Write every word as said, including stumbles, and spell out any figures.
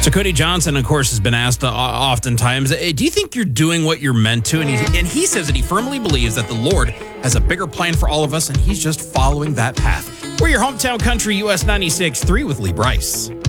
So Cody Johnson, of course, has been asked uh, oftentimes, "Hey, do you think you're doing what you're meant to?" And he, and he says that he firmly believes that the Lord has a bigger plan for all of us, and he's just following that path. We're your hometown country, U S ninety-six point three with Lee Bryce.